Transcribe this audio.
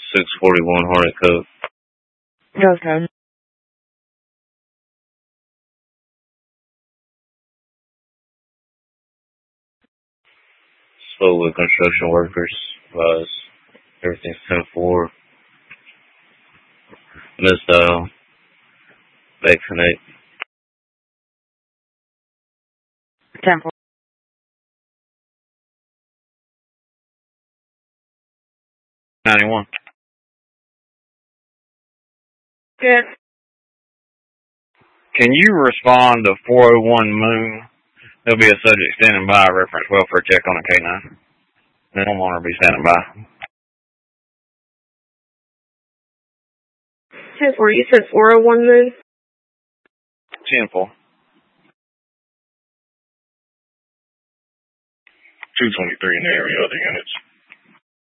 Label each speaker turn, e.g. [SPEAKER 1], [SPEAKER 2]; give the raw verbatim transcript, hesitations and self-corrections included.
[SPEAKER 1] six forty-one Hornet Cove.
[SPEAKER 2] Okay.
[SPEAKER 1] Spoke with construction workers. Was everything's ten four. Missile. Back connect.
[SPEAKER 2] ten four.
[SPEAKER 1] ninety-one.
[SPEAKER 2] Good.
[SPEAKER 1] Can you respond to four oh one Moon? There'll be a subject standing by. Reference welfare check on a K nine. The homeowner will be standing by.
[SPEAKER 2] ten four. You said four oh one Moon?
[SPEAKER 1] ten four. two twenty-three in the area, other units.